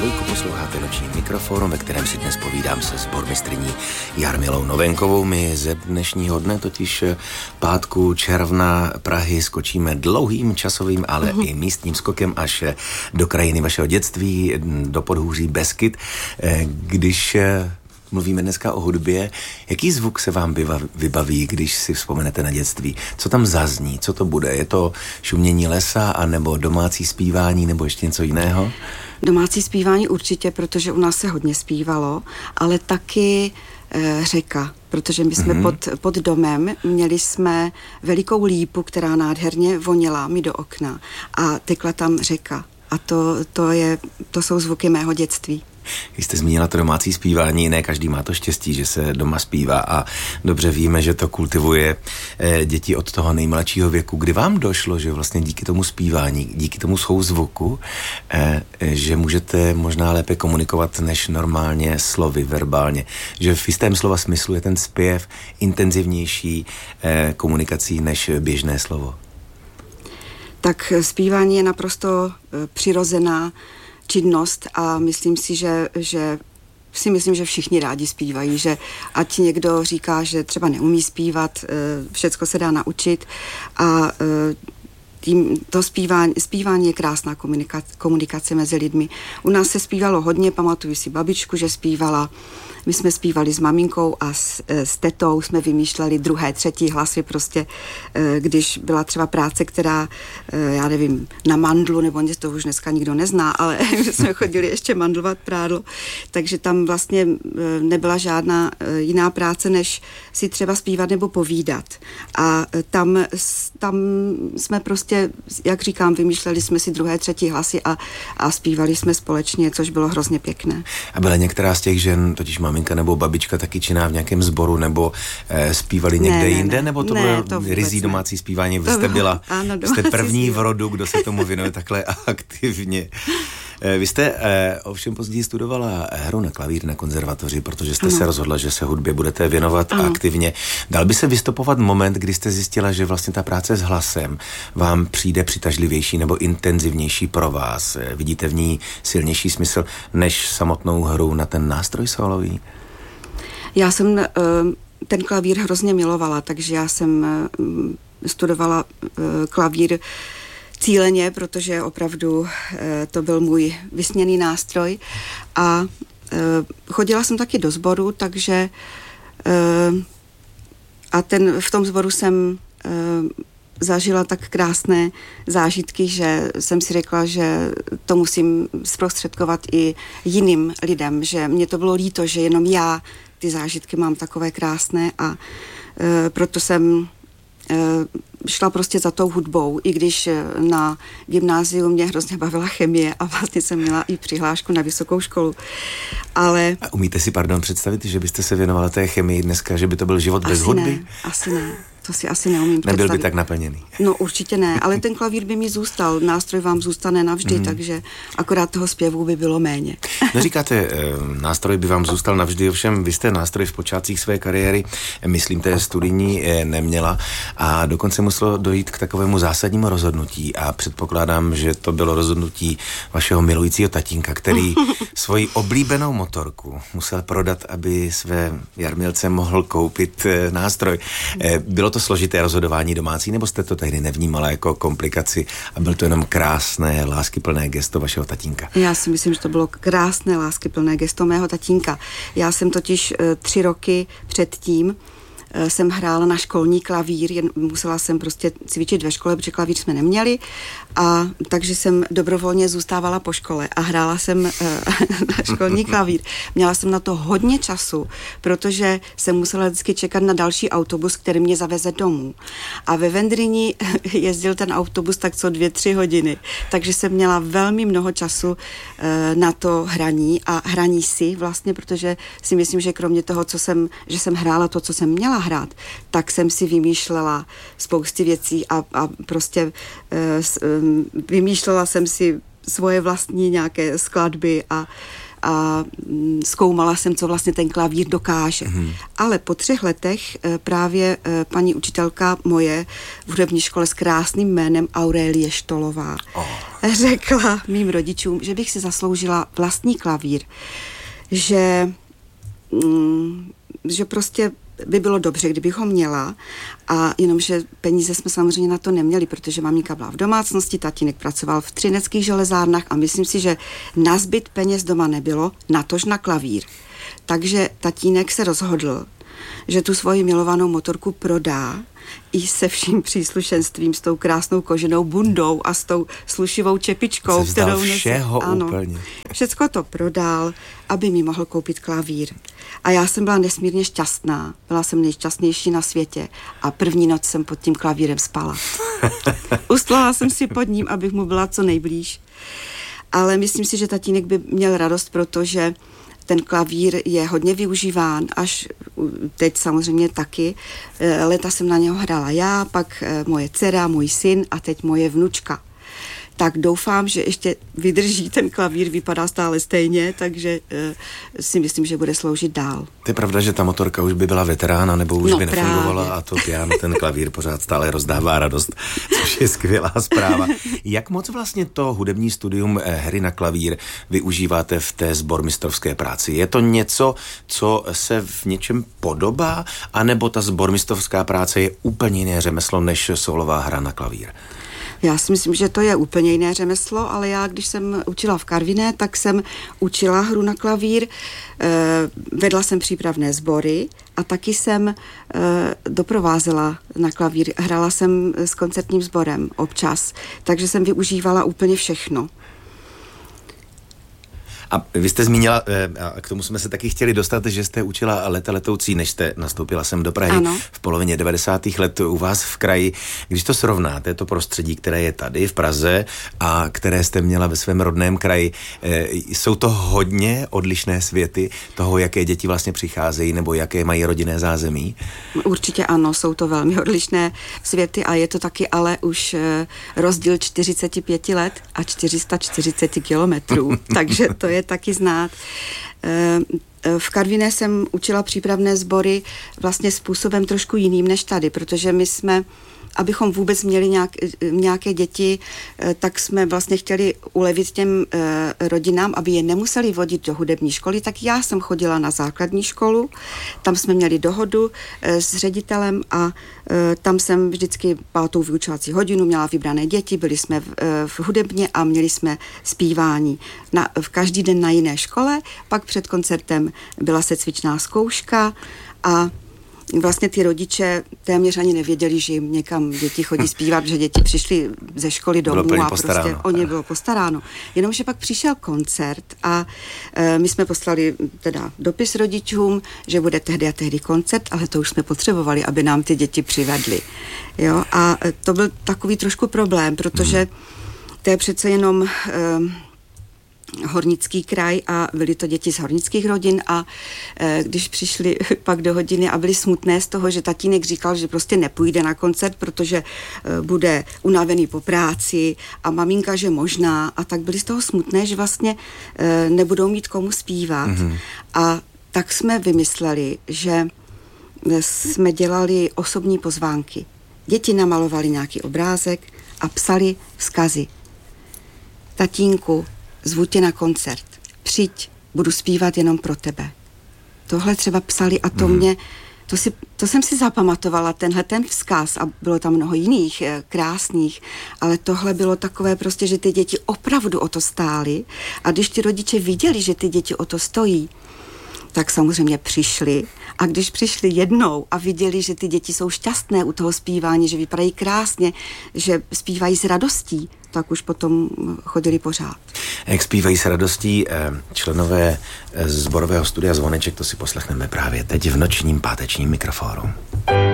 Dvojku posloucháte Noční mikrofon, ve kterém si dnes povídám se sbormistryní Jarmilou Novenkovou. My ze dnešního dne, totiž pátku června Prahy, skočíme dlouhým časovým, ale i místním skokem až do krajiny vašeho dětství, do podhůří Beskyd. Když mluvíme dneska o hudbě, jaký zvuk se vám vybaví, když si vzpomenete na dětství? Co tam zazní? Co to bude? Je to šumění lesa, anebo domácí zpívání, nebo ještě něco jiného? Domácí zpívání určitě, protože u nás se hodně zpívalo, ale taky řeka, protože my jsme pod domem měli jsme velikou lípu, která nádherně voněla mi do okna a tekla tam řeka. A to jsou zvuky mého dětství. Když jste zmínila to domácí zpívání, ne každý má to štěstí, že se doma zpívá a dobře víme, že to kultivuje děti od toho nejmladšího věku. Kdy vám došlo, že vlastně díky tomu zpívání, díky tomu souzvuku, že můžete možná lépe komunikovat než normálně slovy, verbálně, že v jistém slova smyslu je ten zpěv intenzivnější komunikací než běžné slovo? Tak zpívání je naprosto přirozená činnost a myslím si, že všichni rádi zpívají, že ať někdo říká, že třeba neumí zpívat, všecko se dá naučit a zpívání je krásná komunikace mezi lidmi. U nás se zpívalo hodně, pamatuju si babičku, že zpívala. My jsme zpívali s maminkou a s tetou jsme vymýšleli druhé, třetí hlasy prostě, když byla třeba práce, která, já nevím, na mandlu, nebo to už dneska nikdo nezná, ale jsme chodili ještě mandlovat prádlo, takže tam vlastně nebyla žádná jiná práce, než si třeba zpívat nebo povídat. A tam jsme prostě, jak říkám, vymýšleli jsme si druhé, třetí hlasy a zpívali jsme společně, což bylo hrozně pěkné. A byla některá z těch žen, totiž maminka nebo babička, taky činná v nějakém sboru, nebo zpívali někde jinde, nebo to bylo rizí domácí zpívání? Vy jste byla, jste první v rodu, kdo se tomu věnuje takhle aktivně. Vy jste ovšem později studovala hru na klavír na konzervatoři, protože jste se rozhodla, že se hudbě budete věnovat aktivně. Dal by se vystopovat moment, kdy jste zjistila, že vlastně ta práce s hlasem vám přijde přitažlivější nebo intenzivnější pro vás? Vidíte v ní silnější smysl než samotnou hru na ten nástroj sólový? Já jsem ten klavír hrozně milovala, takže já jsem studovala klavír cíleně, protože opravdu to byl můj vysněný nástroj a chodila jsem taky do sboru, takže v tom sboru jsem zažila tak krásné zážitky, že jsem si řekla, že to musím zprostředkovat i jiným lidem, že mě to bylo líto, že jenom já ty zážitky mám takové krásné a proto jsem šla prostě za tou hudbou, i když na gymnáziu mě hrozně bavila chemie a vlastně jsem měla i přihlášku na vysokou školu. Ale... A umíte si, představit, že byste se věnovala té chemii dneska, že by to byl život bez hudby? Asi ne. To si asi neumím představit. Nebyl by tak naplněný. No určitě ne, ale ten klavír by mi zůstal. Nástroj vám zůstane navždy, takže akorát toho zpěvu by bylo méně. No říkáte, nástroj by vám zůstal navždy, ovšem vy jste nástroj v počátcích své kariéry, myslím, té studijní neměla a dokonce muselo dojít k takovému zásadnímu rozhodnutí a předpokládám, že to bylo rozhodnutí vašeho milujícího tatínka, který svoji oblíbenou motorku musel prodat, aby své Jarmilce mohl koupit nástroj. Bylo to složité rozhodování domácí, nebo jste to tehdy nevnímala jako komplikaci a byl to jenom krásné, láskyplné gesto vašeho tatínka? Já si myslím, že to bylo krásné, láskyplné gesto mého tatínka. Já jsem totiž 3 roky předtím jsem hrála na školní klavír, musela jsem prostě cvičit ve škole, protože klavír jsme neměli a takže jsem dobrovolně zůstávala po škole a hrála jsem na školní klavír. Měla jsem na to hodně času, protože jsem musela vždycky čekat na další autobus, který mě zaveze domů. A ve Vendryni jezdil ten autobus tak co 2-3 hodiny, takže jsem měla velmi mnoho času na to hraní a hraní si vlastně, protože si myslím, že kromě toho, že jsem hrála to, co jsem měla hrát, tak jsem si vymýšlela spousty věcí a prostě vymýšlela jsem si svoje vlastní nějaké skladby a zkoumala jsem, co vlastně ten klavír dokáže. Ale po 3 letech právě paní učitelka moje v hudební škole s krásným jménem Aurélie Štolová řekla mým rodičům, že bych si zasloužila vlastní klavír, že prostě by bylo dobře, kdybych ho měla, a jenomže peníze jsme samozřejmě na to neměli, protože maminka byla v domácnosti, tatínek pracoval v Třineckých železárnách a myslím si, že na zbyt peněz doma nebylo, natož na klavír. Takže tatínek se rozhodl, že tu svoji milovanou motorku prodá i se vším příslušenstvím, s tou krásnou koženou bundou a s tou slušivou čepičkou, kterou nese. Všeho ano, úplně. Všecko to prodal, aby mi mohl koupit klavír. A já jsem byla nesmírně šťastná. Byla jsem nejšťastnější na světě a první noc jsem pod tím klavírem spala. Ustlala jsem si pod ním, abych mu byla co nejblíž. Ale myslím si, že tatínek by měl radost, protože ten klavír je hodně využíván, až teď samozřejmě taky. Leta jsem na něho hrála já, pak moje dcera, můj syn a teď moje vnučka. Tak doufám, že ještě vydrží, ten klavír vypadá stále stejně, takže si myslím, že bude sloužit dál. To je pravda, že ta motorka už by byla veterána, nebo už by nefungovala právě. A to piano, ten klavír pořád stále rozdává radost, což je skvělá zpráva. Jak moc vlastně to hudební studium hry na klavír využíváte v té sbormistrovské práci? Je to něco, co se v něčem podobá, anebo ta sbormistrovská práce je úplně jiné řemeslo než solová hra na klavír? Já si myslím, že to je úplně jiné řemeslo, ale já, když jsem učila v Karviné, tak jsem učila hru na klavír, vedla jsem přípravné sbory a taky jsem doprovázela na klavír. Hrála jsem s koncertním sborem občas, takže jsem využívala úplně všechno. A vy jste zmínila, a k tomu jsme se taky chtěli dostat, že jste učila letoucí, než jste nastoupila sem do Prahy v polovině 90. let u vás v kraji. Když to srovnáte, to prostředí, které je tady v Praze a které jste měla ve svém rodném kraji, jsou to hodně odlišné světy toho, jaké děti vlastně přicházejí nebo jaké mají rodinné zázemí? Určitě ano, jsou to velmi odlišné světy a je to taky ale už rozdíl 45 let a 440 kilometrů, takže to je taky znát. V Karviné jsem učila přípravné sbory vlastně způsobem trošku jiným než tady, protože my jsme, abychom vůbec měli nějaké děti, tak jsme vlastně chtěli ulevit těm rodinám, aby je nemuseli vodit do hudební školy, tak já jsem chodila na základní školu, tam jsme měli dohodu s ředitelem a tam jsem vždycky 5. vyučovací hodinu měla vybrané děti, byli jsme v hudebně a měli jsme zpívání. V každý den na jiné škole, pak před koncertem byla secvičná zkouška a vlastně ty rodiče téměř ani nevěděli, že jim někam děti chodí zpívat, že děti přišly ze školy domů a prostě o ně bylo postaráno. Jenomže pak přišel koncert a my jsme poslali teda dopis rodičům, že bude tehdy a tehdy koncert, ale to už jsme potřebovali, aby nám ty děti přivedli. Jo? A to byl takový trošku problém, protože to je přece jenom hornický kraj a byly to děti z hornických rodin a když přišli pak do hodiny a byli smutné z toho, že tatínek říkal, že prostě nepůjde na koncert, protože bude unavený po práci a maminka, že možná a tak byli z toho smutné, že vlastně nebudou mít komu zpívat a tak jsme vymysleli, že jsme dělali osobní pozvánky. Děti namalovali nějaký obrázek a psali vzkazy. Tatínku, zvu tě na koncert. Přijď, budu zpívat jenom pro tebe. Tohle třeba psali a to jsem si zapamatovala, ten vzkaz a bylo tam mnoho jiných krásných, ale tohle bylo takové prostě, že ty děti opravdu o to stály a když ty rodiče viděli, že ty děti o to stojí, tak samozřejmě přišli a když přišli jednou a viděli, že ty děti jsou šťastné u toho zpívání, že vypadají krásně, že zpívají s radostí, tak už potom chodili pořád. Jak zpívají s radostí členové sborového studia Zvoneček, to si poslechneme právě teď v nočním pátečním mikrofonu.